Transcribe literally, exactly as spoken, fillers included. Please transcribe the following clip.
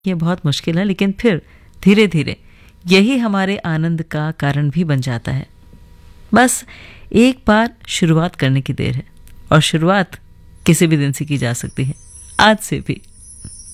ये बहुत मुश्किल है, लेकिन फिर धीरे धीरे यही हमारे आनंद का कारण भी बन जाता है। बस एक बार शुरुआत करने की देर है, और शुरुआत किसी भी दिन से की जा सकती है, आज से भी।